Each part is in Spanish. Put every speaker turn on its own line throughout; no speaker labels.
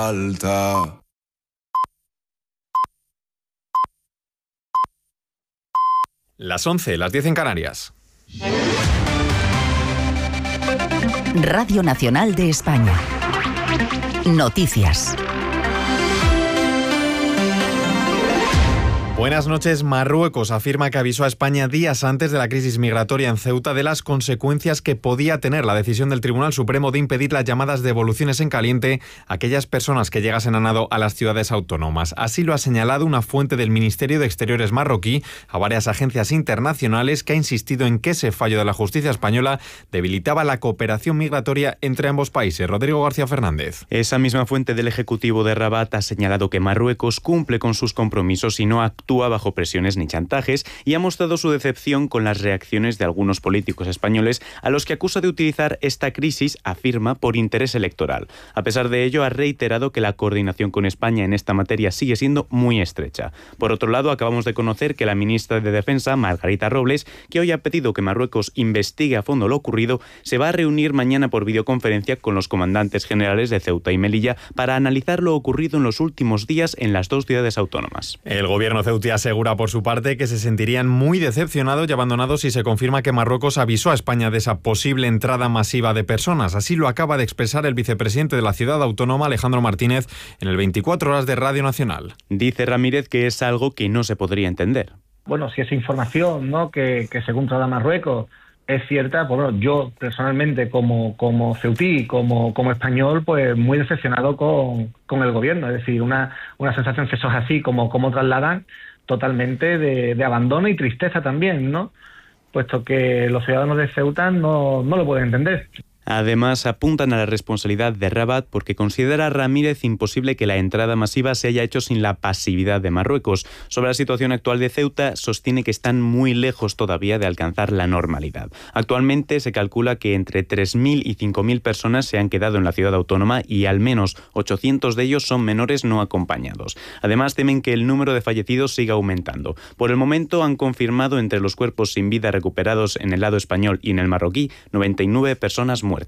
alta.
Las 11, las 10 en Canarias.
Radio Nacional de España. Noticias.
Buenas noches. Marruecos afirma que avisó a España días antes de la crisis migratoria en Ceuta de las consecuencias que podía tener la decisión del Tribunal Supremo de impedir las llamadas devoluciones en caliente a aquellas personas que llegasen a nado a las ciudades autónomas. Así lo ha señalado una fuente del Ministerio de Exteriores marroquí a varias agencias internacionales, que ha insistido en que ese fallo de la justicia española debilitaba la cooperación migratoria entre ambos países. Rodrigo García Fernández.
Esa misma fuente del Ejecutivo de Rabat ha señalado que Marruecos cumple con sus compromisos y no actúa bajo presiones ni chantajes, y ha mostrado su decepción con las reacciones de algunos políticos españoles a los que acusa de utilizar esta crisis, afirma, por interés electoral. A pesar de ello, ha reiterado que la coordinación con España en esta materia sigue siendo muy estrecha. Por otro lado, acabamos de conocer que la ministra de Defensa, Margarita Robles, que hoy ha pedido que Marruecos investigue a fondo lo ocurrido, se va a reunir mañana por videoconferencia con los comandantes generales de Ceuta y Melilla para analizar lo ocurrido en los últimos días en las dos ciudades autónomas.
El gobierno ceutí asegura por su parte que se sentirían muy decepcionados y abandonados si se confirma que Marruecos avisó a España de esa posible entrada masiva de personas. Así lo acaba de expresar el vicepresidente de la ciudad autónoma, Alejandro Martínez, en el 24 horas de Radio Nacional.
Dice Ramírez que es algo que no se podría entender.
Bueno, si esa información, ¿no?, que según traslada Marruecos es cierta, pues bueno, yo personalmente como ceutí, como español, pues muy decepcionado con el gobierno. Es decir, una sensación, que eso es así como trasladan, totalmente de abandono y tristeza también, ¿no? Puesto que los ciudadanos de Ceuta no lo pueden entender.
Además, apuntan a la responsabilidad de Rabat porque considera Ramírez imposible que la entrada masiva se haya hecho sin la pasividad de Marruecos. Sobre la situación actual de Ceuta, sostiene que están muy lejos todavía de alcanzar la normalidad. Actualmente se calcula que entre 3.000 y 5.000 personas se han quedado en la ciudad autónoma y al menos 800 de ellos son menores no acompañados. Además, temen que el número de fallecidos siga aumentando. Por el momento han confirmado entre los cuerpos sin vida recuperados en el lado español y en el marroquí 99 personas muertas.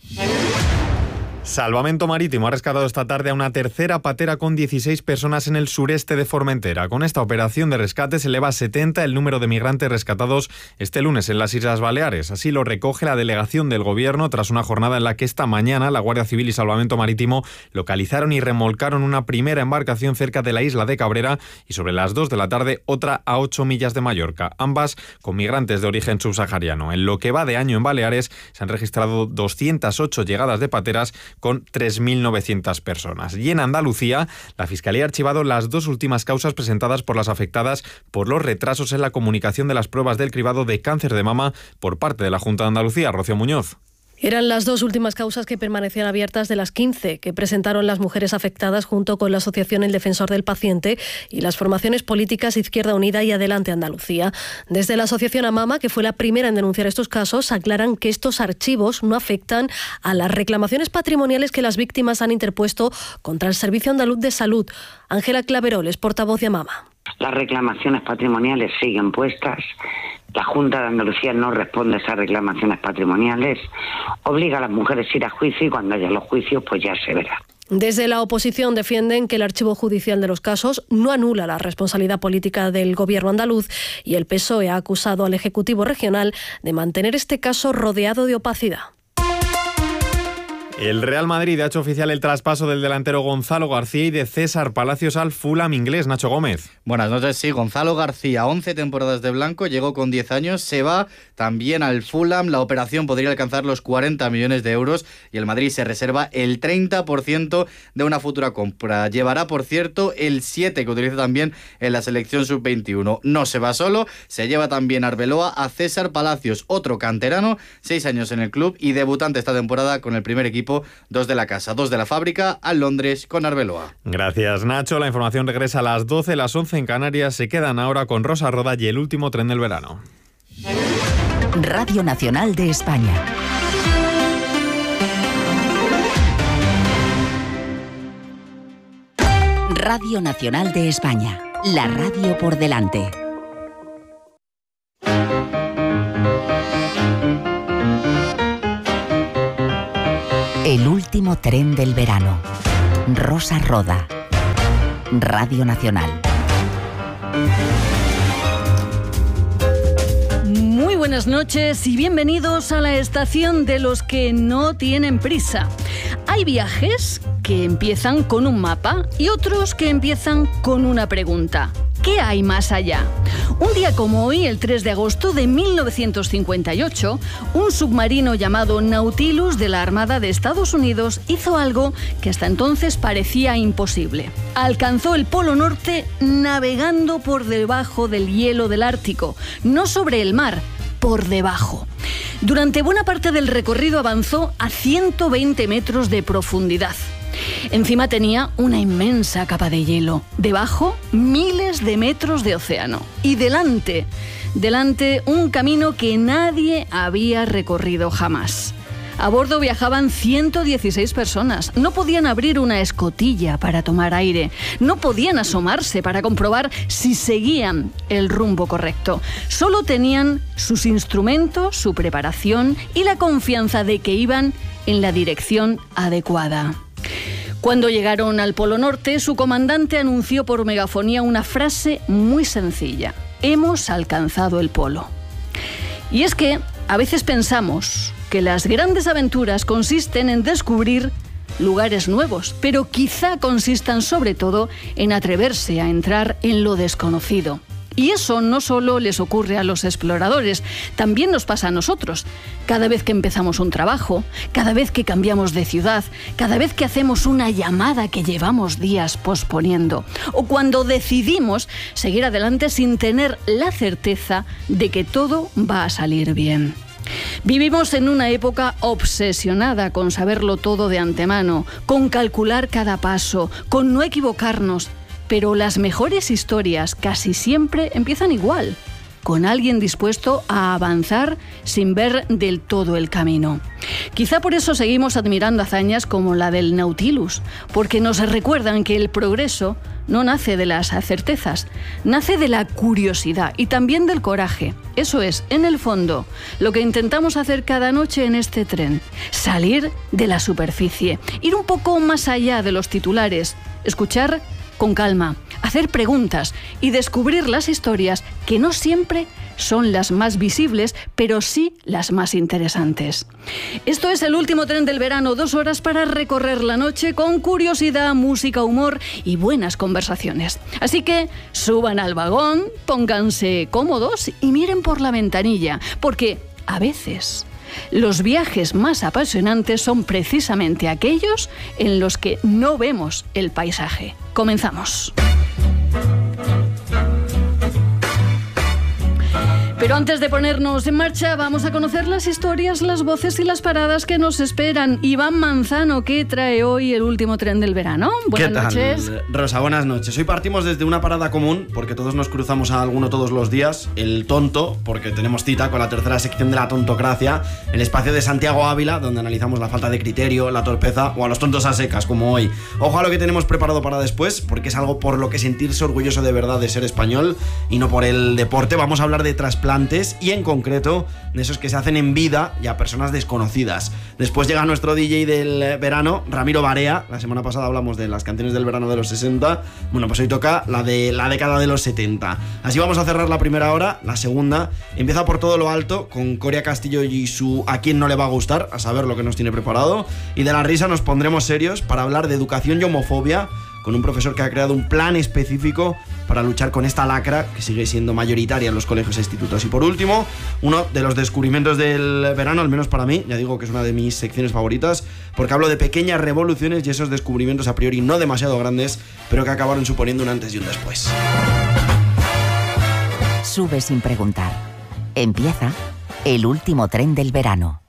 Salvamento Marítimo ha rescatado esta tarde a una tercera patera con 16 personas en el sureste de Formentera. Con esta operación de rescate se eleva a 70 el número de migrantes rescatados este lunes en las Islas Baleares. Así lo recoge la delegación del Gobierno tras una jornada en la que esta mañana la Guardia Civil y Salvamento Marítimo localizaron y remolcaron una primera embarcación cerca de la isla de Cabrera y sobre las 2 de la tarde otra a 8 millas de Mallorca, ambas con migrantes de origen subsahariano. En lo que va de año en Baleares se han registrado 208 llegadas de pateras con 3.900 personas. Y en Andalucía, la Fiscalía ha archivado las dos últimas causas presentadas por las afectadas por los retrasos en la comunicación de las pruebas del cribado de cáncer de mama por parte de la Junta de Andalucía. Rocío Muñoz.
Eran las dos últimas causas que permanecían abiertas de las 15 que presentaron las mujeres afectadas junto con la Asociación El Defensor del Paciente y las formaciones políticas Izquierda Unida y Adelante Andalucía. Desde la Asociación Amama, que fue la primera en denunciar estos casos, aclaran que estos archivos no afectan a las reclamaciones patrimoniales que las víctimas han interpuesto contra el Servicio Andaluz de Salud. Ángela Claveroles, portavoz de Amama.
Las reclamaciones patrimoniales siguen puestas. La Junta de Andalucía no responde a esas reclamaciones patrimoniales, obliga a las mujeres a ir a juicio y cuando haya los juicios pues ya se verá.
Desde la oposición defienden que el archivo judicial de los casos no anula la responsabilidad política del Gobierno andaluz y el PSOE ha acusado al Ejecutivo regional de mantener este caso rodeado de opacidad.
El Real Madrid ha hecho oficial el traspaso del delantero Gonzalo García y de César Palacios al Fulham inglés. Nacho Gómez.
Buenas noches. Sí, Gonzalo García, 11 temporadas de blanco, llegó con 10 años, se va también al Fulham. La operación podría alcanzar los 40 millones de euros y el Madrid se reserva el 30% de una futura compra. Llevará, por cierto, el 7 que utiliza también en la selección sub-21. No se va solo, se lleva también a Arbeloa a César Palacios, otro canterano, 6 años en el club y debutante esta temporada con el primer equipo. 2 de la casa, 2 de la fábrica, al Londres con Arbeloa.
Gracias, Nacho. La información regresa a las 12, las 11 en Canarias. Se quedan ahora con Rosa Roda y el último tren del verano.
Radio Nacional de España. Radio Nacional de España. La radio por delante. El último tren del verano. Rosa Roda. Radio Nacional.
Muy buenas noches y bienvenidos a la estación de los que no tienen prisa. Hay viajes que empiezan con un mapa y otros que empiezan con una pregunta. ¿Qué hay más allá? Un día como hoy, el 3 de agosto de 1958, un submarino llamado Nautilus de la Armada de Estados Unidos hizo algo que hasta entonces parecía imposible. Alcanzó el Polo Norte navegando por debajo del hielo del Ártico, no sobre el mar, por debajo. Durante buena parte del recorrido avanzó a 120 metros de profundidad. Encima tenía una inmensa capa de hielo. Debajo, miles de metros de océano. Y delante un camino que nadie había recorrido jamás. A bordo viajaban 116 personas. No podían abrir una escotilla para tomar aire. No podían asomarse para comprobar si seguían el rumbo correcto. Solo tenían sus instrumentos, su preparación y la confianza de que iban en la dirección adecuada. Cuando llegaron al Polo Norte, su comandante anunció por megafonía una frase muy sencilla: hemos alcanzado el polo. Y es que a veces pensamos que las grandes aventuras consisten en descubrir lugares nuevos, pero quizá consistan sobre todo en atreverse a entrar en lo desconocido. Y eso no solo les ocurre a los exploradores, también nos pasa a nosotros. Cada vez que empezamos un trabajo, cada vez que cambiamos de ciudad, cada vez que hacemos una llamada que llevamos días posponiendo, o cuando decidimos seguir adelante sin tener la certeza de que todo va a salir bien. Vivimos en una época obsesionada con saberlo todo de antemano, con calcular cada paso, con no equivocarnos. Pero las mejores historias casi siempre empiezan igual, con alguien dispuesto a avanzar sin ver del todo el camino. Quizá por eso seguimos admirando hazañas como la del Nautilus, porque nos recuerdan que el progreso no nace de las certezas, nace de la curiosidad y también del coraje. Eso es, en el fondo, lo que intentamos hacer cada noche en este tren: salir de la superficie, ir un poco más allá de los titulares, escuchar con calma, hacer preguntas y descubrir las historias que no siempre son las más visibles, pero sí las más interesantes. Esto es El Último Tren del Verano, 2 horas para recorrer la noche con curiosidad, música, humor y buenas conversaciones. Así que suban al vagón, pónganse cómodos y miren por la ventanilla, porque a veces los viajes más apasionantes son precisamente aquellos en los que no vemos el paisaje. Comenzamos. Pero antes de ponernos en marcha, vamos a conocer las historias, las voces y las paradas que nos esperan. Iván Manzano, ¿qué trae hoy El Último Tren del Verano? Buenas noches.
Rosa, buenas noches. Hoy partimos desde una parada común, porque todos nos cruzamos a alguno todos los días, el Tonto, porque tenemos cita con la tercera sección de la tontocracia, el espacio de Santiago Ávila, donde analizamos la falta de criterio, la torpeza o a los tontos a secas, como hoy. Ojo a lo que tenemos preparado para después, porque es algo por lo que sentirse orgulloso de verdad de ser español y no por el deporte. Vamos a hablar de trasplantes y en concreto de esos que se hacen en vida y a personas desconocidas. Después llega nuestro DJ del verano, Ramiro Barea. La semana pasada hablamos de las canciones del verano de los 60. Bueno, pues hoy toca la de la década de los 70. Así vamos a cerrar la primera hora. La segunda empieza por todo lo alto con Coria Castillo y su A quién no le va a gustar, a saber lo que nos tiene preparado. Y de la risa nos pondremos serios para hablar de educación y homofobia con un profesor que ha creado un plan específico para luchar con esta lacra que sigue siendo mayoritaria en los colegios e institutos. Y por último, uno de los descubrimientos del verano, al menos para mí, ya digo que es una de mis secciones favoritas, porque hablo de pequeñas revoluciones y esos descubrimientos a priori no demasiado grandes, pero que acabaron suponiendo un antes y un después.
Sube sin preguntar. Empieza El Último Tren del Verano.